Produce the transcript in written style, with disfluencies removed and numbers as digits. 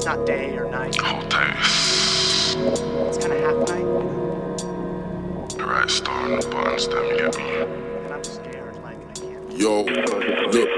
not day or night. Hold tight. It's kind of half night. Alright, starting the buttons, let me get me. And I'm scared, like, I can't. Yo, look,